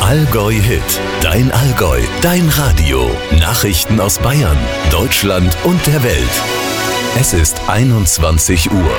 Allgäu Hit. Dein Allgäu, dein Radio. Nachrichten aus Bayern, Deutschland und der Welt. Es ist 21 Uhr.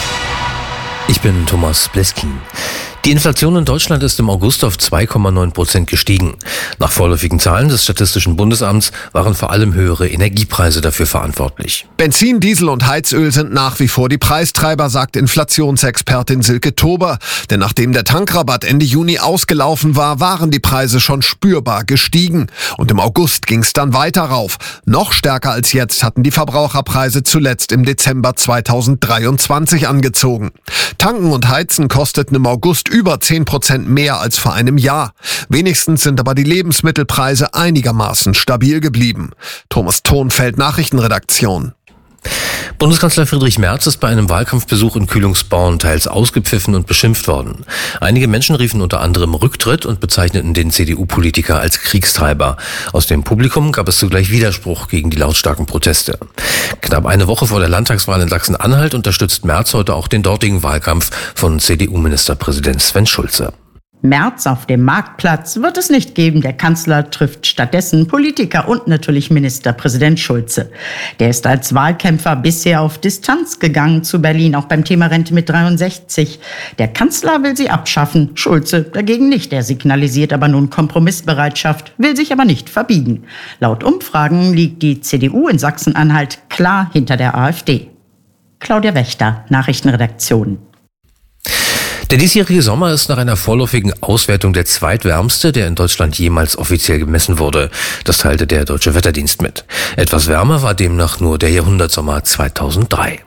Ich bin Thomas Bleskin. Die Inflation in Deutschland ist im August auf 2,9% gestiegen. Nach vorläufigen Zahlen des Statistischen Bundesamts waren vor allem höhere Energiepreise dafür verantwortlich. Benzin, Diesel und Heizöl sind nach wie vor die Preistreiber, sagt Inflationsexpertin Silke Tober. Denn nachdem der Tankrabatt Ende Juni ausgelaufen war, waren die Preise schon spürbar gestiegen. Und im August ging es dann weiter rauf. Noch stärker als jetzt hatten die Verbraucherpreise zuletzt im Dezember 2023 angezogen. Tanken und Heizen kosteten im August über 10% mehr als vor einem Jahr. Wenigstens sind aber die Lebensmittelpreise einigermaßen stabil geblieben. Thomas Thonfeld, Nachrichtenredaktion. Bundeskanzler Friedrich Merz ist bei einem Wahlkampfbesuch in Kühlungsborn teils ausgepfiffen und beschimpft worden. Einige Menschen riefen unter anderem Rücktritt und bezeichneten den CDU-Politiker als Kriegstreiber. Aus dem Publikum gab es zugleich Widerspruch gegen die lautstarken Proteste. Knapp eine Woche vor der Landtagswahl in Sachsen-Anhalt unterstützt Merz heute auch den dortigen Wahlkampf von CDU-Ministerpräsident Sven Schulze. Merz auf dem Marktplatz wird es nicht geben. Der Kanzler trifft stattdessen Politiker und natürlich Ministerpräsident Schulze. Der ist als Wahlkämpfer bisher auf Distanz gegangen zu Berlin, auch beim Thema Rente mit 63. Der Kanzler will sie abschaffen, Schulze dagegen nicht. Er signalisiert aber nun Kompromissbereitschaft, will sich aber nicht verbiegen. Laut Umfragen liegt die CDU in Sachsen-Anhalt klar hinter der AfD. Claudia Wächter, Nachrichtenredaktion. Der diesjährige Sommer ist nach einer vorläufigen Auswertung der zweitwärmste, der in Deutschland jemals offiziell gemessen wurde. Das teilte der Deutsche Wetterdienst mit. Etwas wärmer war demnach nur der Jahrhundertsommer 2003.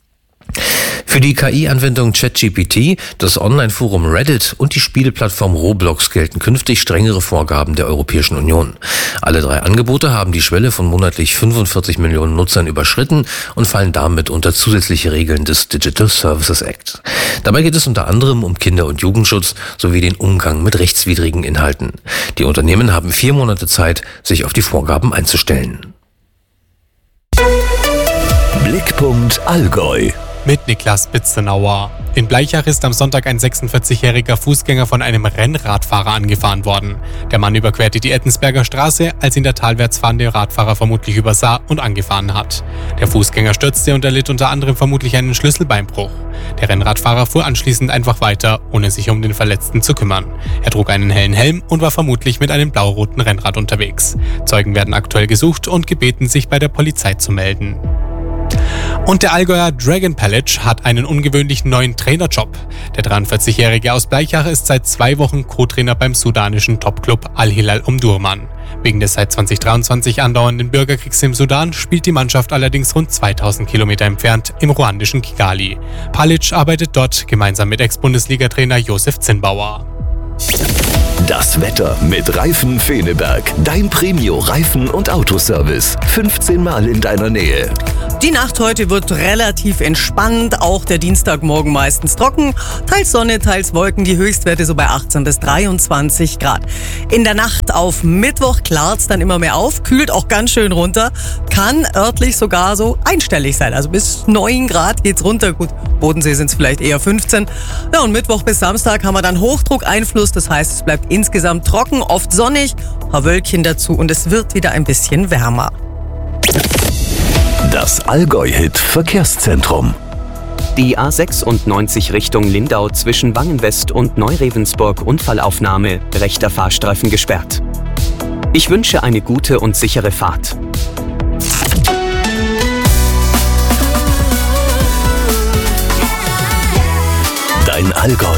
Für die KI-Anwendung ChatGPT, das Online-Forum Reddit und die Spieleplattform Roblox gelten künftig strengere Vorgaben der Europäischen Union. Alle drei Angebote haben die Schwelle von monatlich 45 Millionen Nutzern überschritten und fallen damit unter zusätzliche Regeln des Digital Services Act. Dabei geht es unter anderem um Kinder- und Jugendschutz sowie den Umgang mit rechtswidrigen Inhalten. Die Unternehmen haben 4 Monate Zeit, sich auf die Vorgaben einzustellen. Blickpunkt Allgäu. Mit Niklas Bitzenauer. In Blaichach ist am Sonntag ein 46-jähriger Fußgänger von einem Rennradfahrer angefahren worden. Der Mann überquerte die Ettensberger Straße, als ihn der talwärts fahrende Radfahrer vermutlich übersah und angefahren hat. Der Fußgänger stürzte und erlitt unter anderem vermutlich einen Schlüsselbeinbruch. Der Rennradfahrer fuhr anschließend einfach weiter, ohne sich um den Verletzten zu kümmern. Er trug einen hellen Helm und war vermutlich mit einem blau-roten Rennrad unterwegs. Zeugen werden aktuell gesucht und gebeten, sich bei der Polizei zu melden. Und der Allgäuer Dragan Palic hat einen ungewöhnlichen neuen Trainerjob. Der 43-Jährige aus Blaichach ist seit 2 Wochen Co-Trainer beim sudanischen Topclub Al-Hilal Omdurman. Wegen des seit 2023 andauernden Bürgerkriegs im Sudan spielt die Mannschaft allerdings rund 2000 Kilometer entfernt im ruandischen Kigali. Palic arbeitet dort gemeinsam mit Ex-Bundesliga-Trainer Josef Zinnbauer. Das Wetter mit Reifen Feneberg. Dein Premio-Reifen- und Autoservice. 15 Mal in deiner Nähe. Die Nacht heute wird relativ entspannt, auch der Dienstagmorgen meistens trocken. Teils Sonne, teils Wolken, die Höchstwerte so bei 18 bis 23 Grad. In der Nacht auf Mittwoch klart's dann immer mehr auf, kühlt auch ganz schön runter, kann örtlich sogar so einstellig sein. Also bis 9 Grad geht's runter. Gut, Bodensee sind's vielleicht eher 15. Ja, und Mittwoch bis Samstag haben wir dann Hochdruckeinfluss, das heißt, es bleibt insgesamt trocken, oft sonnig, ein paar Wölkchen dazu und es wird wieder ein bisschen wärmer. Das Allgäu-Hit Verkehrszentrum. Die A96 Richtung Lindau zwischen Wangen-West und Neu-Ravensburg Unfallaufnahme, rechter Fahrstreifen gesperrt. Ich wünsche eine gute und sichere Fahrt. Dein Allgäu,